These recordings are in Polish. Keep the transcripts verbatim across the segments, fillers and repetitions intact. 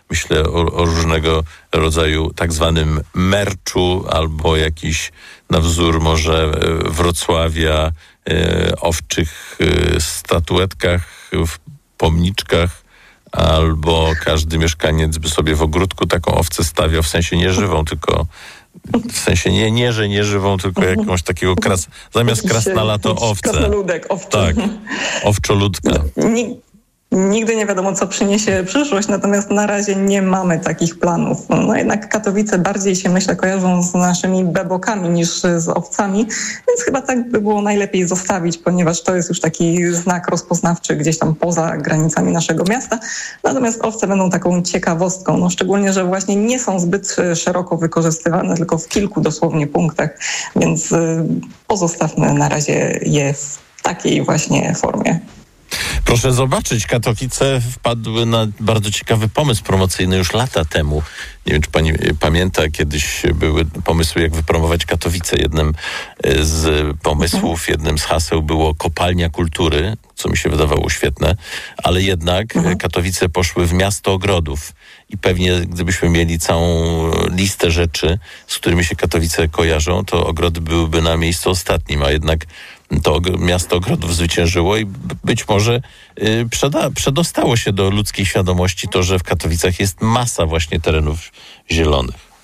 Myślę o, o różnego rodzaju tak zwanym merczu albo jakiś na wzór może Wrocławia, e, owczych e, statuetkach, w pomniczkach, albo każdy mieszkaniec by sobie w ogródku taką owcę stawiał, w sensie nie żywą, tylko w sensie nie, nie że nie żywą, tylko jakąś takiego kras, zamiast krasnala to owce. Krasnoludek, owczy. Tak, owczoludka. Nigdy nie wiadomo, co przyniesie przyszłość, natomiast na razie nie mamy takich planów. No jednak Katowice bardziej się, myślę, kojarzą z naszymi bebokami niż z owcami, więc chyba tak by było najlepiej zostawić, ponieważ to jest już taki znak rozpoznawczy gdzieś tam poza granicami naszego miasta. Natomiast owce będą taką ciekawostką, no szczególnie, że właśnie nie są zbyt szeroko wykorzystywane, tylko w kilku dosłownie punktach, więc pozostawmy na razie je w takiej właśnie formie. Proszę zobaczyć, Katowice wpadły na bardzo ciekawy pomysł promocyjny już lata temu. Nie wiem, czy pani pamięta, kiedyś były pomysły, jak wypromować Katowice. Jednym z pomysłów, jednym z haseł było kopalnia kultury, co mi się wydawało świetne, ale jednak mhm. Katowice poszły w miasto ogrodów. I pewnie gdybyśmy mieli całą listę rzeczy, z którymi się Katowice kojarzą, to ogrody byłyby na miejscu ostatnim, a jednak to miasto ogrodów zwyciężyło i być może y, przeda, przedostało się do ludzkiej świadomości to, że w Katowicach jest masa właśnie terenów zielonych.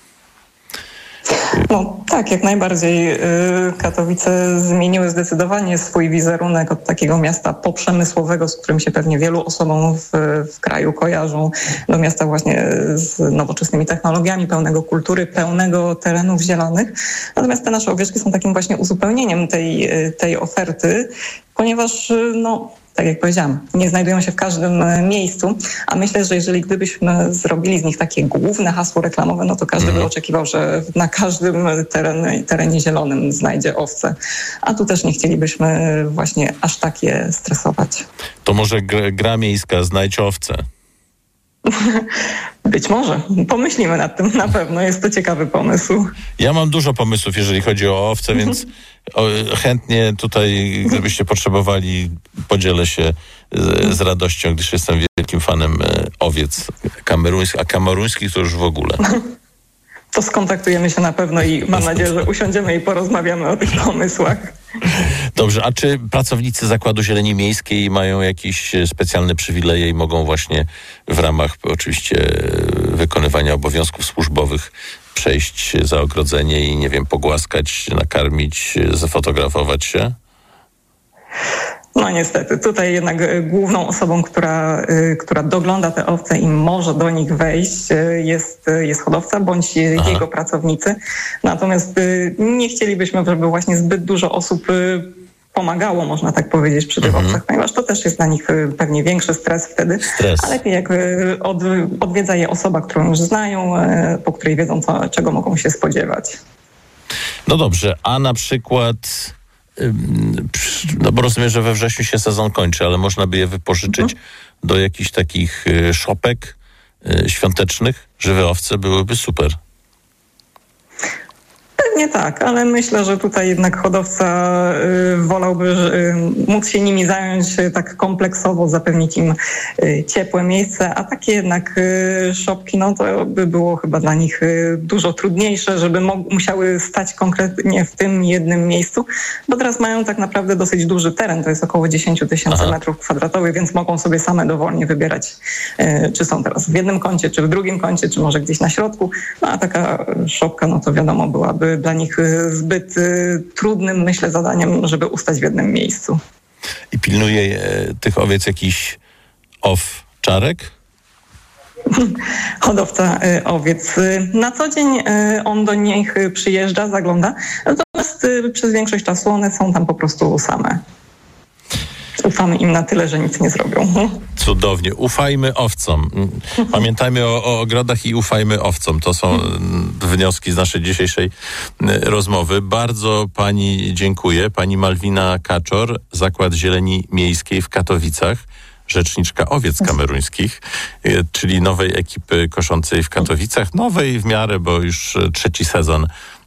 No tak, jak najbardziej. Katowice zmieniły zdecydowanie swój wizerunek od takiego miasta poprzemysłowego, z którym się pewnie wielu osobom w, w kraju kojarzą, do miasta właśnie z nowoczesnymi technologiami, pełnego kultury, pełnego terenów zielonych. Natomiast te nasze owieczki są takim właśnie uzupełnieniem tej, tej oferty, ponieważ no tak jak powiedziałam, nie znajdują się w każdym miejscu, a myślę, że jeżeli gdybyśmy zrobili z nich takie główne hasło reklamowe, no to każdy mm. by oczekiwał, że na każdym terenie, terenie zielonym znajdzie owce. A tu też nie chcielibyśmy właśnie aż tak je stresować. To może gra, gra miejska Znajdź owce? Być może. Pomyślimy nad tym na pewno. Jest to ciekawy pomysł. Ja mam dużo pomysłów, jeżeli chodzi o owce, więc o, chętnie tutaj, gdybyście potrzebowali, podzielę się z, z radością, gdyż jestem wielkim fanem owiec kameruńskich, a kameruńskich to już w ogóle. To skontaktujemy się na pewno i mam nadzieję, że usiądziemy i porozmawiamy o tych pomysłach. Dobrze, a czy pracownicy Zakładu Zieleni Miejskiej mają jakieś specjalne przywileje i mogą właśnie w ramach oczywiście wykonywania obowiązków służbowych przejść za ogrodzenie i, nie wiem, pogłaskać, nakarmić, zafotografować się? No niestety, tutaj jednak główną osobą, która, która dogląda te owce i może do nich wejść, jest, jest hodowca bądź Aha. jego pracownicy. Natomiast nie chcielibyśmy, żeby właśnie zbyt dużo osób pomagało, można tak powiedzieć, przy tych mhm. owcach, ponieważ to też jest dla nich pewnie większy stres wtedy. Stres. A lepiej jak od, odwiedza je osoba, którą już znają, po której wiedzą, co, czego mogą się spodziewać. No dobrze, a na przykład... No bo rozumiem, że we wrześniu się sezon kończy, ale można by je wypożyczyć mhm. do jakichś takich szopek świątecznych. Żywe owce byłyby super. Pewnie tak, ale myślę, że tutaj jednak hodowca y, wolałby y, móc się nimi zająć y, tak kompleksowo, zapewnić im y, ciepłe miejsce, a takie jednak y, szopki, no to by było chyba dla nich y, dużo trudniejsze, żeby mo- musiały stać konkretnie w tym jednym miejscu, bo teraz mają tak naprawdę dosyć duży teren, to jest około dziesięć tysięcy metrów kwadratowych, więc mogą sobie same dowolnie wybierać, y, czy są teraz w jednym kącie, czy w drugim kącie, czy może gdzieś na środku, no a taka szopka, no to wiadomo, byłaby dla nich zbyt y, trudnym, myślę, zadaniem, żeby ustać w jednym miejscu. I pilnuje e, tych owiec jakiś owczarek? Hodowca y, owiec. Na co dzień y, on do nich przyjeżdża, zagląda, natomiast y, przez większość czasu one są tam po prostu same. Ufamy im na tyle, że nic nie zrobią. Cudownie. Ufajmy owcom. Pamiętajmy o, o ogrodach i ufajmy owcom. To są wnioski z naszej dzisiejszej rozmowy. Bardzo pani dziękuję. Pani Malwina Kaczor, Zakład Zieleni Miejskiej w Katowicach, rzeczniczka owiec kameruńskich, czyli nowej ekipy koszącej w Katowicach. Nowej w miarę, bo już trzeci sezon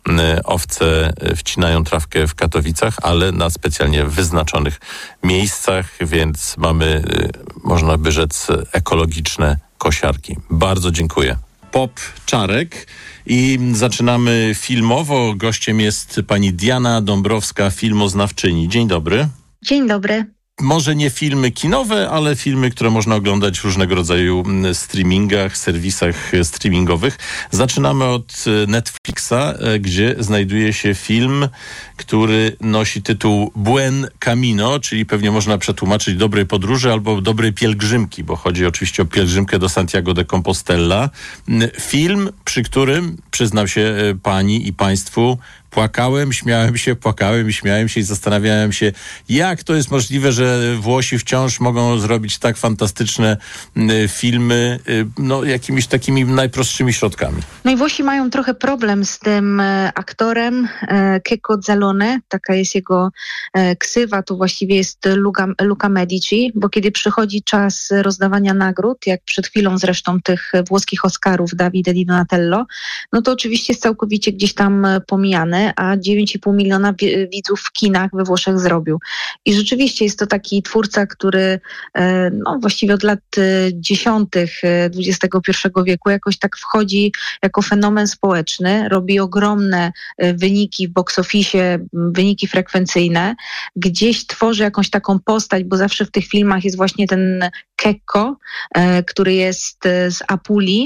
owce wcinają trawkę w Katowicach, ale na specjalnie wyznaczonych miejscach, więc mamy, można by rzec, ekologiczne kosiarki. Bardzo dziękuję. Pop Czarek i zaczynamy filmowo. Gościem jest pani Diana Dąbrowska, filmoznawczyni. Dzień dobry. Dzień dobry. Może nie filmy kinowe, ale filmy, które można oglądać w różnego rodzaju streamingach, serwisach streamingowych. Zaczynamy od Netflixa, gdzie znajduje się film, który nosi tytuł Buen Camino, czyli pewnie można przetłumaczyć dobrej podróży albo dobrej pielgrzymki, bo chodzi oczywiście o pielgrzymkę do Santiago de Compostela. Film, przy którym, przyznam się pani i państwu, płakałem, śmiałem się, płakałem i śmiałem się i zastanawiałem się, jak to jest możliwe, że Włosi wciąż mogą zrobić tak fantastyczne y, filmy, y, no jakimiś takimi najprostszymi środkami. No i Włosi mają trochę problem z tym e, aktorem e, Checco Zalone, taka jest jego e, ksywa, to właściwie jest Luca, Luca Medici, bo kiedy przychodzi czas rozdawania nagród, jak przed chwilą zresztą tych włoskich Oscarów Davide Di Donatello, no to oczywiście jest całkowicie gdzieś tam pomijany, a dziewięć i pół miliona widzów w kinach we Włoszech zrobił. I rzeczywiście jest to taki twórca, który no, właściwie od lat dziesiątych dwudziestego pierwszego wieku jakoś tak wchodzi jako fenomen społeczny, robi ogromne wyniki w box office, wyniki frekwencyjne, gdzieś tworzy jakąś taką postać, bo zawsze w tych filmach jest właśnie ten Checco, który jest z Apulii,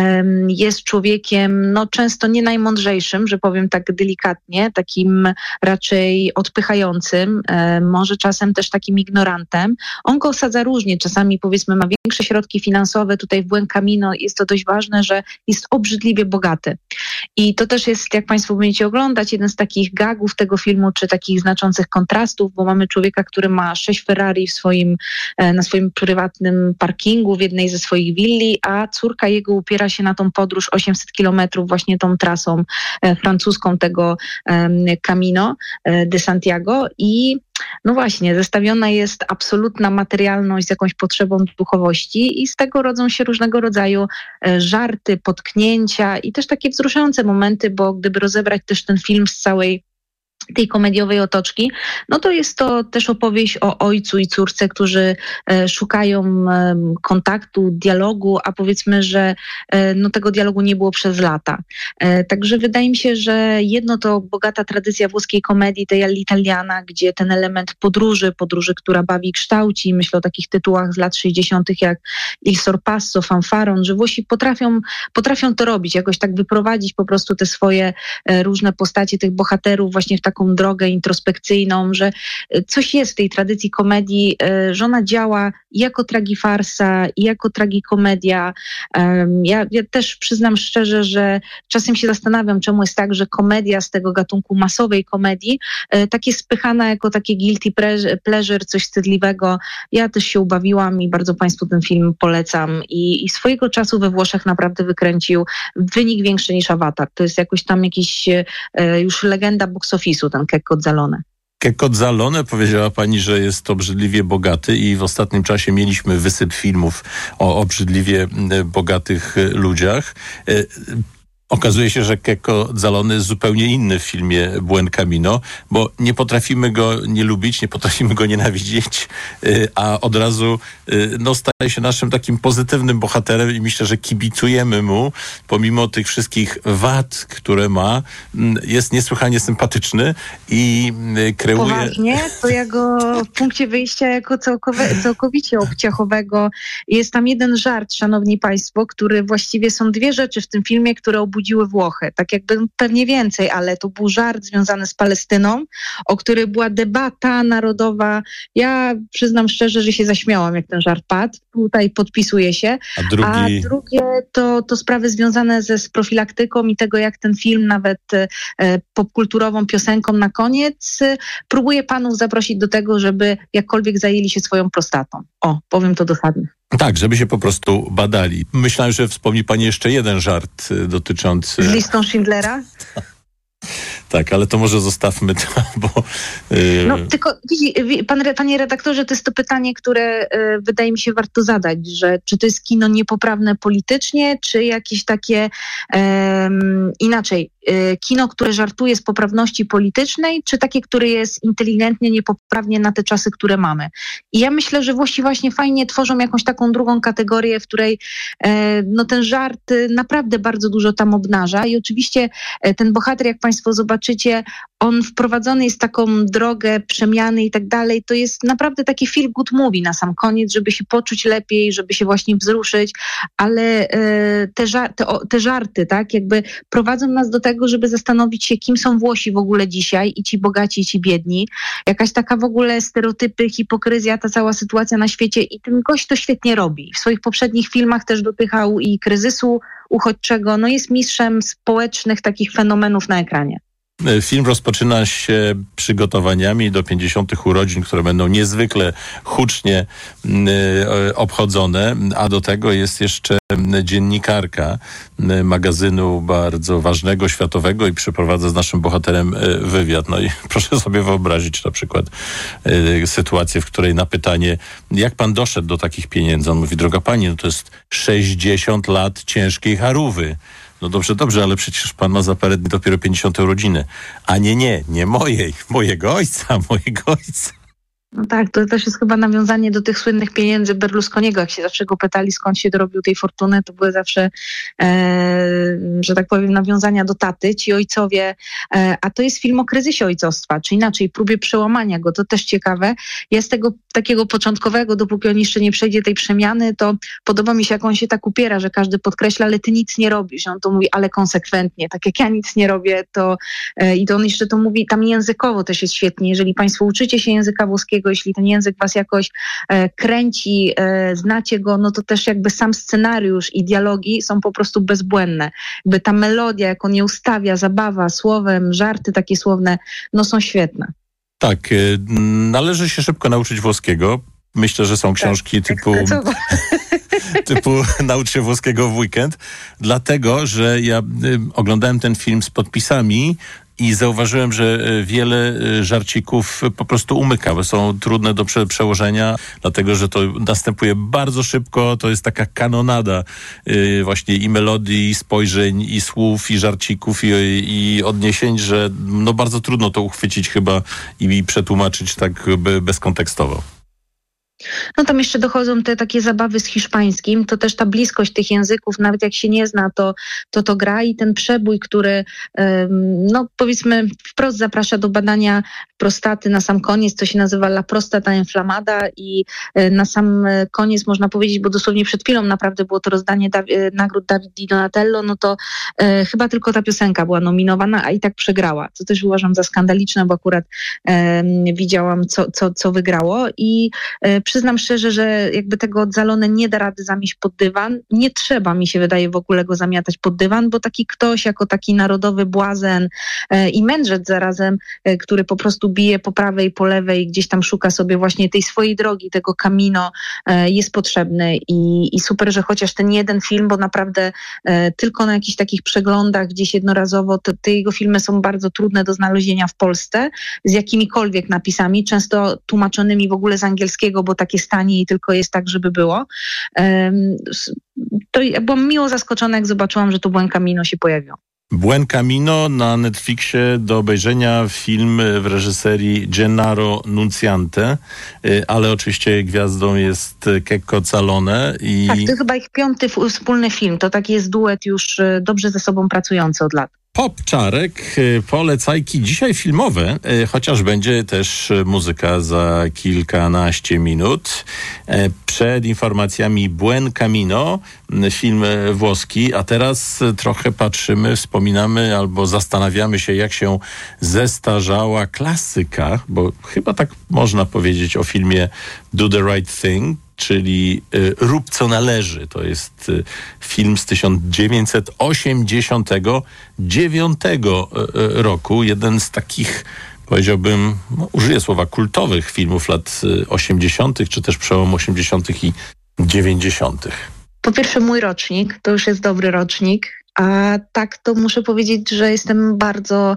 jest człowiekiem no, często nie najmądrzejszym, że powiem tak delikatnie, takim raczej odpychającym, może czasem też takim ignorantem. On go osadza różnie, czasami powiedzmy ma większe środki finansowe, tutaj w Buen Camino jest to dość ważne, że jest obrzydliwie bogaty. I to też jest, jak państwo będziecie oglądać, jeden z takich gagów tego filmu, czy takich znaczących kontrastów, bo mamy człowieka, który ma sześć Ferrari w swoim, na swoim prywatnym parkingu w jednej ze swoich willi, a córka jego upiera się na tą podróż osiemset kilometrów właśnie tą trasą e, francuską tego e, Camino e, de Santiago i no właśnie, zestawiona jest absolutna materialność z jakąś potrzebą duchowości i z tego rodzą się różnego rodzaju e, żarty, potknięcia i też takie wzruszające momenty, bo gdyby rozebrać też ten film z całej tej komediowej otoczki, no to jest to też opowieść o ojcu i córce, którzy e, szukają e, kontaktu, dialogu, a powiedzmy, że e, no tego dialogu nie było przez lata. E, także wydaje mi się, że jedno to bogata tradycja włoskiej komedii, tej all'italiana, gdzie ten element podróży, podróży, która bawi, kształci, myślę o takich tytułach z lat sześćdziesiątych jak Il Sorpasso, Fanfaron, że Włosi potrafią, potrafią to robić, jakoś tak wyprowadzić po prostu te swoje e, różne postacie tych bohaterów właśnie w taką drogę introspekcyjną, że coś jest w tej tradycji komedii, że ona działa i jako tragifarsa, i jako tragikomedia. Ja, ja też przyznam szczerze, że czasem się zastanawiam, czemu jest tak, że komedia z tego gatunku masowej komedii tak jest spychana jako takie guilty pleasure, coś wstydliwego. Ja też się ubawiłam i bardzo państwu ten film polecam i, i swojego czasu we Włoszech naprawdę wykręcił wynik większy niż Avatar. To jest jakoś tam jakiś już legenda box office'u, ten Checco Zalone. Checco Zalone, powiedziała pani, że jest obrzydliwie bogaty i w ostatnim czasie mieliśmy wysyp filmów o obrzydliwie bogatych ludziach. Okazuje się, że Checco Zalone jest zupełnie inny w filmie Buen Camino, bo nie potrafimy go nie lubić, nie potrafimy go nienawidzieć, a od razu no, staje się naszym takim pozytywnym bohaterem i myślę, że kibicujemy mu, pomimo tych wszystkich wad, które ma. Jest niesłychanie sympatyczny i kreuje... Poważnie? To ja go w punkcie wyjścia jako całkowe, całkowicie obciachowego. Jest tam jeden żart, szanowni państwo, który właściwie są dwie rzeczy w tym filmie, które obudziły Włochy. Tak jakby pewnie więcej, ale to był żart związany z Palestyną, o której była debata narodowa. Ja przyznam szczerze, że się zaśmiałam, jak ten żart padł. Tutaj podpisuję się. A, drugi... A drugie to, to sprawy związane ze z profilaktyką i tego, jak ten film nawet e, popkulturową piosenką na koniec e, próbuje panów zaprosić do tego, żeby jakkolwiek zajęli się swoją prostatą. O, powiem to dosadnie. Tak, żeby się po prostu badali. Myślałem, że wspomni pani jeszcze jeden żart dotyczący... Z listą Schindlera? Tak, ale to może zostawmy to, bo... Yy... No tylko, widzi, pan, panie redaktorze, to jest to pytanie, które y, wydaje mi się warto zadać, że czy to jest kino niepoprawne politycznie, czy jakieś takie y, inaczej. kino, które żartuje z poprawności politycznej, czy takie, które jest inteligentnie, niepoprawnie na te czasy, które mamy. I ja myślę, że Włosi właśnie fajnie tworzą jakąś taką drugą kategorię, w której no, ten żart naprawdę bardzo dużo tam obnaża i oczywiście ten bohater, jak państwo zobaczycie, on wprowadzony jest w taką drogę przemiany i tak dalej. To jest naprawdę taki feel good movie na sam koniec, żeby się poczuć lepiej, żeby się właśnie wzruszyć, ale te, żar- te, te żarty, tak, jakby prowadzą nas do tego, żeby zastanowić się, kim są Włosi w ogóle dzisiaj i ci bogaci, i ci biedni. Jakaś taka w ogóle stereotypy, hipokryzja, ta cała sytuacja na świecie i ten gość to świetnie robi. W swoich poprzednich filmach też dotykał i kryzysu uchodźczego. No jest mistrzem społecznych takich fenomenów na ekranie. Film rozpoczyna się przygotowaniami do pięćdziesiątych urodzin, które będą niezwykle hucznie y, obchodzone, a do tego jest jeszcze dziennikarka y, magazynu bardzo ważnego, światowego i przeprowadza z naszym bohaterem y, wywiad. No i proszę sobie wyobrazić na przykład y, sytuację, w której na pytanie, jak pan doszedł do takich pieniędzy? On mówi, droga pani, no to jest sześćdziesiąt lat ciężkiej charówy. No dobrze, dobrze, ale przecież pan ma za parę dni dopiero pięćdziesiąte urodziny. A nie, nie, nie mojej, mojego ojca, mojego ojca. No tak, to też jest chyba nawiązanie do tych słynnych pieniędzy Berlusconiego. Jak się zawsze go pytali, skąd się dorobił tej fortuny, to były zawsze, e, że tak powiem, nawiązania do taty, ci ojcowie. E, a to jest film o kryzysie ojcostwa, czy inaczej, próbie przełamania go. To też ciekawe. Ja z tego takiego początkowego, dopóki on jeszcze nie przejdzie tej przemiany, to podoba mi się, jak on się tak upiera, że każdy podkreśla, ale ty nic nie robisz. On to mówi, ale konsekwentnie. Tak jak ja nic nie robię, to e, i to on jeszcze to mówi, tam językowo też jest świetnie. Jeżeli państwo uczycie się języka włoskiego, jeśli ten język was jakoś e, kręci, e, znacie go, no to też jakby sam scenariusz i dialogi są po prostu bezbłędne. Jakby ta melodia, jak on je ustawia, zabawa słowem, żarty takie słowne, no są świetne. Tak, y, należy się szybko nauczyć włoskiego. Myślę, że są książki tak, typu, typu Naucz się włoskiego w weekend, dlatego, że ja y, oglądałem ten film z podpisami i zauważyłem, że wiele żarcików po prostu umyka, bo są trudne do prze- przełożenia, dlatego że to następuje bardzo szybko, to jest taka kanonada yy, właśnie i melodii, i spojrzeń, i słów, i żarcików, i, i odniesień, że no bardzo trudno to uchwycić chyba i, i przetłumaczyć tak by, bezkontekstowo. No tam jeszcze dochodzą te takie zabawy z hiszpańskim, to też ta bliskość tych języków, nawet jak się nie zna, to to, to gra i ten przebój, który no powiedzmy wprost zaprasza do badania prostaty na sam koniec, to się nazywa La Prostata Inflamada i na sam koniec można powiedzieć, bo dosłownie przed chwilą naprawdę było to rozdanie da- nagród David Di Donatello, no to e, chyba tylko ta piosenka była nominowana, a i tak przegrała, co też uważam za skandaliczne, bo akurat e, widziałam, co, co, co wygrało i e, przyznam szczerze, że jakby tego Zalone nie da rady zamieść pod dywan. Nie trzeba, mi się wydaje, w ogóle go zamiatać pod dywan, bo taki ktoś jako taki narodowy błazen e, i mędrzec zarazem, e, który po prostu bije po prawej i po lewej, gdzieś tam szuka sobie właśnie tej swojej drogi, tego camino, e, jest potrzebny i, i super, że chociaż ten jeden film, bo naprawdę e, tylko na jakichś takich przeglądach gdzieś jednorazowo, to, te jego filmy są bardzo trudne do znalezienia w Polsce, z jakimikolwiek napisami, często tłumaczonymi w ogóle z angielskiego, bo tak jest taniej i tylko jest tak, żeby było. To ja byłam miło zaskoczona, jak zobaczyłam, że to Buen Camino się pojawiło. Buen Camino na Netflixie do obejrzenia, film w reżyserii Gennaro Nunziante, ale oczywiście gwiazdą jest Checco Zalone. I... Tak, to chyba ich piąty wspólny film, to taki jest duet już dobrze ze sobą pracujący od lat. Pop Czarek, polecajki dzisiaj filmowe, chociaż będzie też muzyka za kilkanaście minut. Przed informacjami Buen Camino, film włoski, a teraz trochę patrzymy, wspominamy albo zastanawiamy się, jak się zestarzała klasyka, bo chyba tak można powiedzieć o filmie Do the Right Thing, czyli y, Rób co należy. To jest y, film z tysiąc dziewięćset osiemdziesiątego dziewiątego y, roku. Jeden z takich, powiedziałbym, no, użyję słowa kultowych filmów lat y, osiemdziesiątych, czy też przełom osiemdziesiątych i dziewięćdziesiątych. Po pierwsze mój rocznik, to już jest dobry rocznik A tak to muszę powiedzieć, że jestem bardzo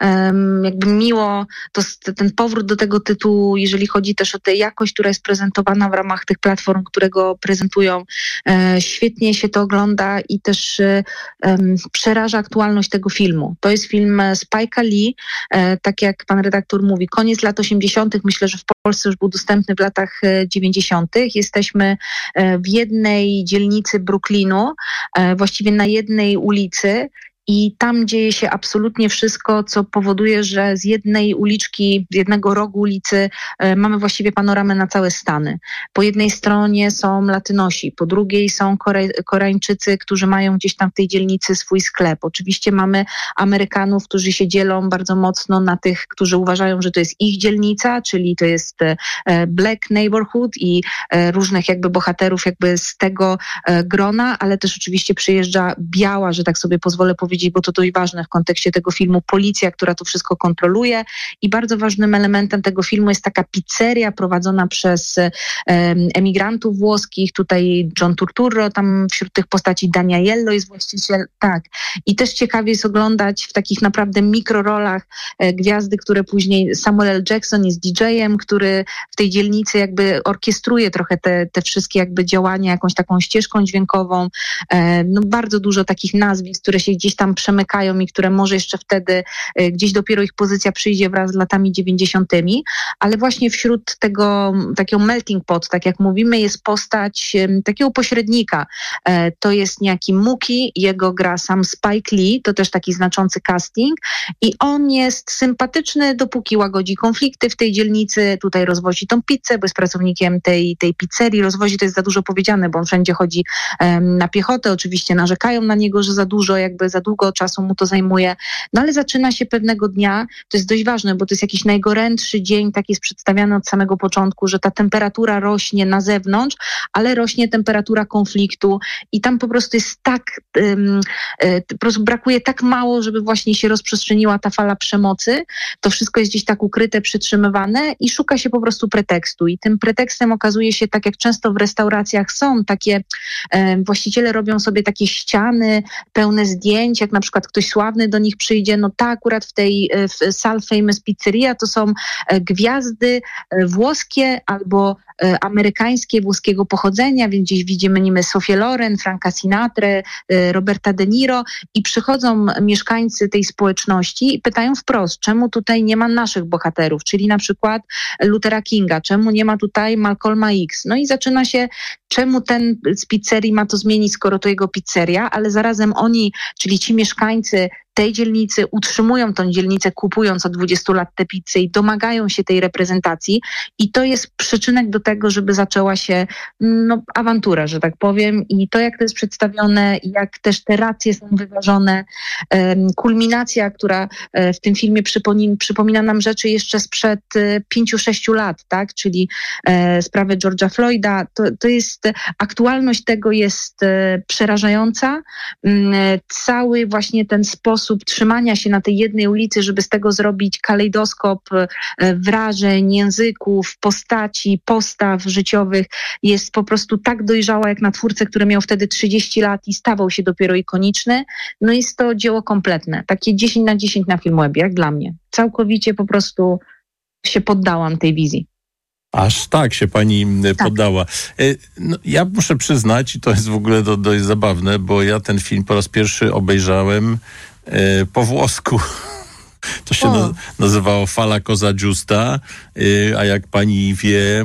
um, jakby miło, to ten powrót do tego tytułu, jeżeli chodzi też o tę jakość, która jest prezentowana w ramach tych platform, które go prezentują. E, świetnie się to ogląda i też e, przeraża aktualność tego filmu. To jest film Spike'a Lee, e, tak jak pan redaktor mówi, koniec lat osiemdziesiątych. Myślę, że w Polsce już był dostępny w latach dziewięćdziesiątych. Jesteśmy w jednej dzielnicy Brooklynu, e, właściwie na jednej ulicy i tam dzieje się absolutnie wszystko, co powoduje, że z jednej uliczki, z jednego rogu ulicy e, mamy właściwie panoramę na całe Stany. Po jednej stronie są Latynosi, po drugiej są Kore- Koreańczycy, którzy mają gdzieś tam w tej dzielnicy swój sklep. Oczywiście mamy Amerykanów, którzy się dzielą bardzo mocno na tych, którzy uważają, że to jest ich dzielnica, czyli to jest e, Black Neighborhood i e, różnych jakby bohaterów jakby z tego e, grona, ale też oczywiście przyjeżdża biała, że tak sobie pozwolę powiedzieć, bo to dość ważne w kontekście tego filmu, policja, która to wszystko kontroluje i bardzo ważnym elementem tego filmu jest taka pizzeria prowadzona przez um, emigrantów włoskich, tutaj John Turturro, tam wśród tych postaci Daniello jest właściciel, tak. I też ciekawie jest oglądać w takich naprawdę mikrorolach e, gwiazdy, które później Samuel L. Jackson jest didżejem, który w tej dzielnicy jakby orkiestruje trochę te, te wszystkie jakby działania, jakąś taką ścieżką dźwiękową. E, no bardzo dużo takich nazwisk, które się gdzieś tam przemykają i które może jeszcze wtedy y, gdzieś dopiero ich pozycja przyjdzie wraz z latami dziewięćdziesiątymi, ale właśnie wśród tego takiego melting pot, tak jak mówimy, jest postać y, takiego pośrednika. Y, to jest niejaki Mookie, jego gra sam Spike Lee, to też taki znaczący casting i on jest sympatyczny, dopóki łagodzi konflikty w tej dzielnicy, tutaj rozwozi tą pizzę, bo jest pracownikiem tej, tej pizzerii, rozwozi to jest za dużo powiedziane, bo on wszędzie chodzi y, na piechotę, oczywiście narzekają na niego, że za dużo, jakby za długo czasu mu to zajmuje. No ale zaczyna się pewnego dnia, to jest dość ważne, bo to jest jakiś najgorętszy dzień, tak jest przedstawiany od samego początku, że ta temperatura rośnie na zewnątrz, ale rośnie temperatura konfliktu i tam po prostu jest tak, um, po prostu brakuje tak mało, żeby właśnie się rozprzestrzeniła ta fala przemocy. To wszystko jest gdzieś tak ukryte, przytrzymywane i szuka się po prostu pretekstu i tym pretekstem okazuje się, tak jak często w restauracjach są takie, um, właściciele robią sobie takie ściany pełne zdjęć, jak na przykład ktoś sławny do nich przyjdzie, no ta akurat w tej w Sal Famous Pizzeria to są gwiazdy włoskie albo amerykańskie, włoskiego pochodzenia, więc gdzieś widzimy nimi Sofię Loren, Franka Sinatrę, Roberta De Niro i przychodzą mieszkańcy tej społeczności i pytają wprost, czemu tutaj nie ma naszych bohaterów, czyli na przykład Luthera Kinga, czemu nie ma tutaj Malcolma X. No i zaczyna się, czemu ten z pizzerii ma to zmienić, skoro to jego pizzeria, ale zarazem oni, czyli ci mieszkańcy tej dzielnicy utrzymują tą dzielnicę, kupując od dwudziestu lat te pizzy i domagają się tej reprezentacji i to jest przyczynek do tego, żeby zaczęła się no, awantura, że tak powiem i to jak to jest przedstawione, jak też te racje są wyważone, um, kulminacja, która um, w tym filmie przypomina, przypomina nam rzeczy jeszcze sprzed um, pięciu, sześciu lat, tak, czyli um, sprawę George'a Floyda, to, to jest, aktualność tego jest um, przerażająca, um, cały właśnie ten sposób trzymania się na tej jednej ulicy, żeby z tego zrobić kalejdoskop wrażeń, języków, postaci, postaw życiowych jest po prostu tak dojrzała jak na twórcę, który miał wtedy trzydzieści lat i stawał się dopiero ikoniczny. No jest to dzieło kompletne. Takie dziesięć na dziesięć na Filmwebie, jak dla mnie. Całkowicie po prostu się poddałam tej wizji. Aż tak się pani tak. poddała. No, ja muszę przyznać, i to jest w ogóle do, dość zabawne, bo ja ten film po raz pierwszy obejrzałem e, po włosku. To się na, nazywało Fala Cosa Giusta, e, a jak pani wie,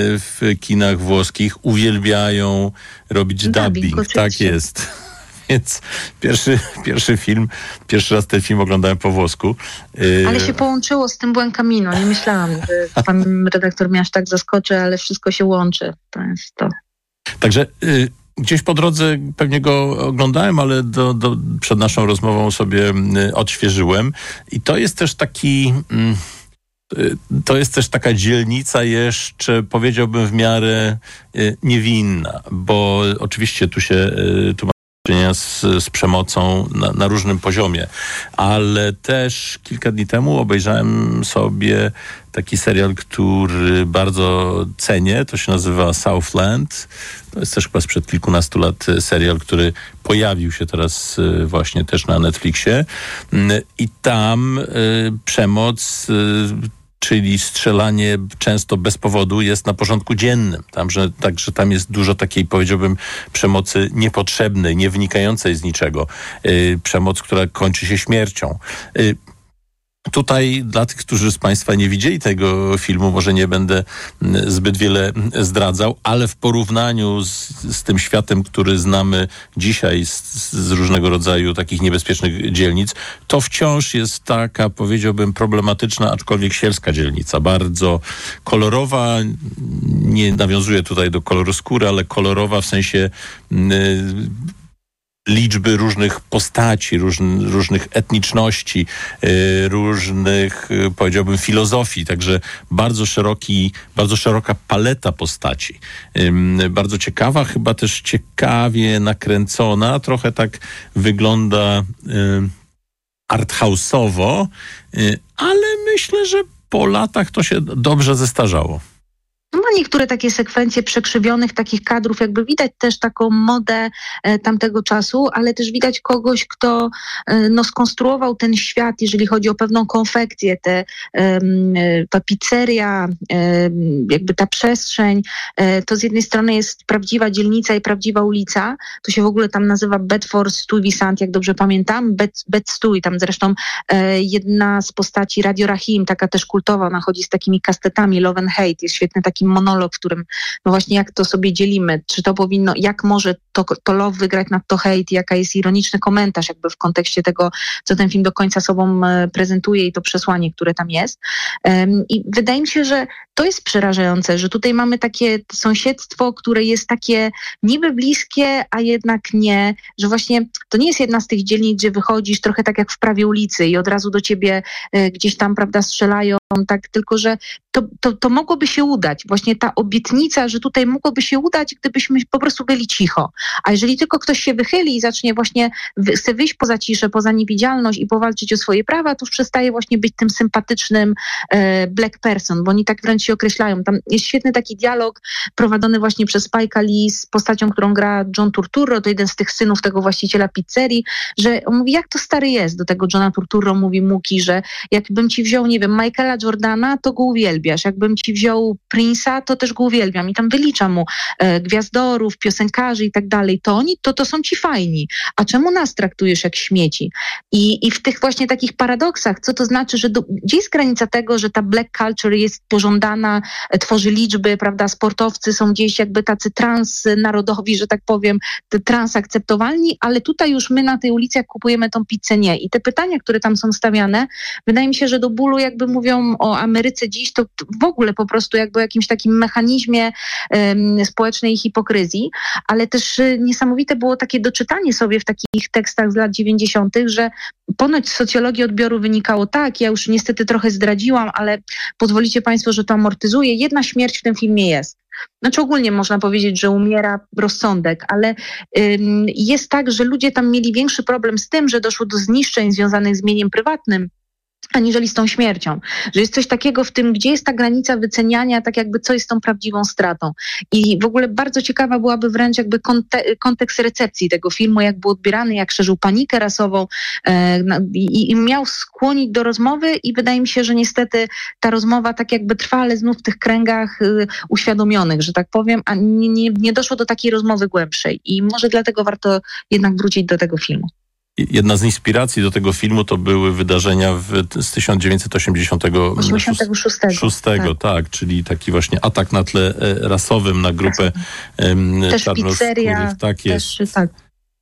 w kinach włoskich uwielbiają robić dubbing. dubbing tak jest. Więc pierwszy, pierwszy film, pierwszy raz ten film oglądałem po włosku. Ale się połączyło z tym Buen Camino. Nie myślałam, że pan redaktor mnie aż tak zaskoczy, ale wszystko się łączy. To jest to. Także y, gdzieś po drodze pewnie go oglądałem, ale do, do, przed naszą rozmową sobie y, odświeżyłem. I to jest też taki... Y, To jest też taka dzielnica jeszcze, powiedziałbym, w miarę y, niewinna, bo oczywiście tu się y, tu czynienia z, z przemocą na, na różnym poziomie. Ale też kilka dni temu obejrzałem sobie taki serial, który bardzo cenię. To się nazywa Southland. To jest też chyba sprzed kilkunastu lat serial, który pojawił się teraz właśnie też na Netflixie. I tam y, przemoc y, czyli strzelanie często bez powodu jest na porządku dziennym. Tam, że, także tam jest dużo takiej, powiedziałbym, przemocy niepotrzebnej, nie wynikającej z niczego. Yy, przemoc, która kończy się śmiercią. Yy, Tutaj dla tych, którzy z Państwa nie widzieli tego filmu, może nie będę zbyt wiele zdradzał, ale w porównaniu z, z tym światem, który znamy dzisiaj z, z różnego rodzaju takich niebezpiecznych dzielnic, to wciąż jest taka, powiedziałbym, problematyczna, aczkolwiek sielska dzielnica. Bardzo kolorowa, nie nawiązuję tutaj do koloru skóry, ale kolorowa w sensie Yy, liczby różnych postaci, różn, różnych etniczności, y, różnych, y, powiedziałbym, filozofii. Także bardzo szeroki, bardzo szeroka paleta postaci. Y, bardzo ciekawa, chyba też ciekawie nakręcona. Trochę tak wygląda y, arthouse'owo, y, ale myślę, że po latach to się dobrze zestarzało. Ma niektóre takie sekwencje przekrzywionych takich kadrów, jakby widać też taką modę e, tamtego czasu, ale też widać kogoś, kto e, no, skonstruował ten świat, jeżeli chodzi o pewną konfekcję, te, e, ta pizzeria, e, jakby ta przestrzeń, e, to z jednej strony jest prawdziwa dzielnica i prawdziwa ulica, to się w ogóle tam nazywa Bedford Stuyvesant, jak dobrze pamiętam, Bed, Bed-Stuy, tam zresztą e, jedna z postaci Radio Rahim, taka też kultowa, ona chodzi z takimi kastetami, Love and Hate, jest świetny taki monolog, w którym no właśnie jak to sobie dzielimy, czy to powinno, jak może to, to love wygrać nad to hate, jaka jest ironiczny komentarz jakby w kontekście tego, co ten film do końca sobą prezentuje i to przesłanie, które tam jest. Um, I wydaje mi się, że to jest przerażające, że tutaj mamy takie sąsiedztwo, które jest takie niby bliskie, a jednak nie, że właśnie to nie jest jedna z tych dzielnic, gdzie wychodzisz trochę tak jak w prawie ulicy i od razu do ciebie e, gdzieś tam, prawda, strzelają, tak, tylko że to, to, to mogłoby się udać. Właśnie ta obietnica, że tutaj mogłoby się udać, gdybyśmy po prostu byli cicho. A jeżeli tylko ktoś się wychyli i zacznie właśnie wy, chce wyjść poza ciszę, poza niewidzialność i powalczyć o swoje prawa, to już przestaje właśnie być tym sympatycznym e, black person, bo oni tak wręcz się określają. Tam jest świetny taki dialog prowadzony właśnie przez Spike'a Lee z postacią, którą gra John Turturro, to jeden z tych synów tego właściciela pizzerii, że on mówi, jak to stary jest. Do tego Johna Turturro mówi Muki, że jakbym ci wziął, nie wiem, Michaela Jordana, to go uwielbiasz. Jakbym ci wziął Prince'a, to też go uwielbiam. I tam wylicza mu e, gwiazdorów, piosenkarzy i tak dalej. To oni, to, to są ci fajni. A czemu nas traktujesz jak śmieci? I, i w tych właśnie takich paradoksach, co to znaczy, że do, gdzie jest granica tego, że ta black culture jest pożądana, e, tworzy liczby, prawda, sportowcy są gdzieś jakby tacy transnarodowi, że tak powiem, transakceptowalni, ale tutaj już my na tej ulicy, jak kupujemy tą pizzę, nie. I te pytania, które tam są stawiane, wydaje mi się, że do bólu jakby mówią o Ameryce dziś, to w ogóle po prostu jakby o jakimś takim mechanizmie um, społecznej hipokryzji, ale też y, niesamowite było takie doczytanie sobie w takich tekstach z lat dziewięćdziesiątych, że ponoć z socjologii odbioru wynikało tak, ja już niestety trochę zdradziłam, ale pozwolicie Państwo, że to amortyzuję. Jedna śmierć w tym filmie jest. Znaczy ogólnie można powiedzieć, że umiera rozsądek, ale ym, jest tak, że ludzie tam mieli większy problem z tym, że doszło do zniszczeń związanych z mieniem prywatnym, aniżeli z tą śmiercią. Że jest coś takiego w tym, gdzie jest ta granica wyceniania, tak jakby co jest tą prawdziwą stratą. I w ogóle bardzo ciekawa byłaby wręcz jakby konte- kontekst recepcji tego filmu, jak był odbierany, jak szerzył panikę rasową e, i, i miał skłonić do rozmowy i wydaje mi się, że niestety ta rozmowa tak jakby trwa, ale znów w tych kręgach y, uświadomionych, że tak powiem, a nie, nie, nie doszło do takiej rozmowy głębszej. I może dlatego warto jednak wrócić do tego filmu. Jedna z inspiracji do tego filmu to były wydarzenia w, z tysiąc dziewięćset osiemdziesiątego szóstego, tak. tak, czyli taki właśnie atak na tle e, rasowym na grupę e, też pizzeria, tak jest, też, tak.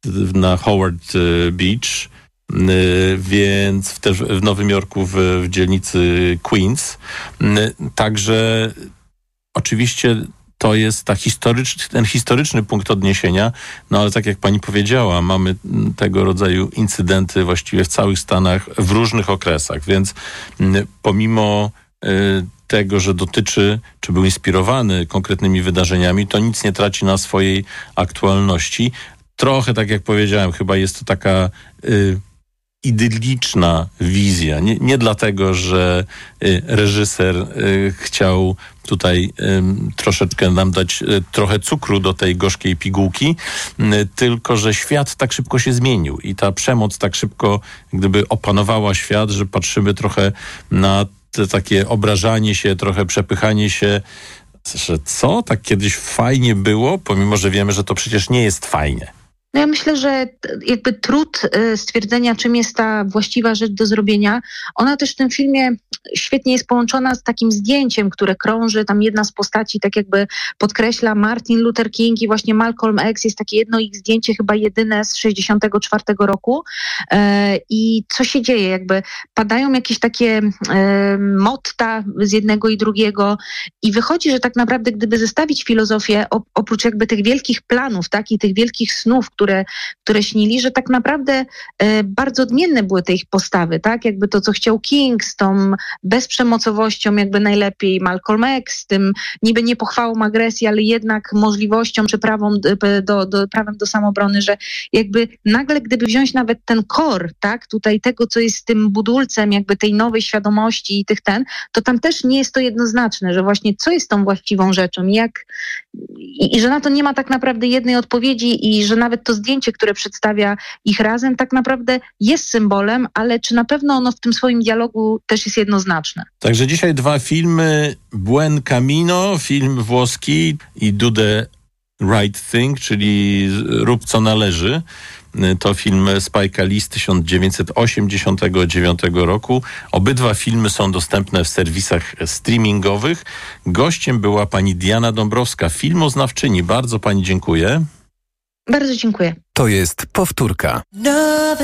na Howard Beach, e, więc też w Nowym Jorku w, w dzielnicy Queens. E, także oczywiście to jest ta historyczny, ten historyczny punkt odniesienia, no ale tak jak pani powiedziała, mamy tego rodzaju incydenty właściwie w całych Stanach w różnych okresach, więc pomimo y, tego, że dotyczy, czy był inspirowany konkretnymi wydarzeniami, to nic nie traci na swojej aktualności. trochę, tak jak powiedziałem, chyba jest to taka y, idylliczna wizja. Nie, nie dlatego, że y, reżyser y, chciał tutaj y, troszeczkę nam dać y, trochę cukru do tej gorzkiej pigułki, y, tylko że świat tak szybko się zmienił i ta przemoc tak szybko gdyby opanowała świat, że patrzymy trochę na te takie obrażanie się, trochę przepychanie się, że co? Tak kiedyś fajnie było, pomimo że wiemy, że to przecież nie jest fajnie. No ja myślę, że jakby trud stwierdzenia, czym jest ta właściwa rzecz do zrobienia, ona też w tym filmie świetnie jest połączona z takim zdjęciem, które krąży. Tam jedna z postaci tak jakby podkreśla Martin Luther King i właśnie Malcolm X. Jest takie jedno ich zdjęcie, chyba jedyne z sześćdziesiątego czwartego roku. I co się dzieje? Jakby padają jakieś takie motta z jednego i drugiego i wychodzi, że tak naprawdę gdyby zestawić filozofię, oprócz jakby tych wielkich planów, tak, i tych wielkich snów, które, które śnili, że tak naprawdę e, bardzo odmienne były te ich postawy, tak? Jakby to, co chciał King z tą bezprzemocowością, jakby najlepiej Malcolm X, z tym niby nie pochwałą agresji, ale jednak możliwością czy prawą do, do, prawem do samoobrony, że jakby nagle, gdyby wziąć nawet ten core, tak? Tutaj tego, co jest tym budulcem jakby tej nowej świadomości i tych ten, to tam też nie jest to jednoznaczne, że właśnie co jest tą właściwą rzeczą i jak i, i że na to nie ma tak naprawdę jednej odpowiedzi i że nawet to zdjęcie, które przedstawia ich razem, tak naprawdę jest symbolem, ale czy na pewno ono w tym swoim dialogu też jest jednoznaczne? Także dzisiaj dwa filmy. Buen Camino, film włoski, i Do the Right Thing, czyli Rób co należy. To film Spike'a Lee z tysiąc dziewięćset osiemdziesiątego dziewiątego roku. Obydwa filmy są dostępne w serwisach streamingowych. Gościem była pani Diana Dąbrowska, filmoznawczyni. Bardzo pani dziękuję. Bardzo dziękuję. To jest powtórka.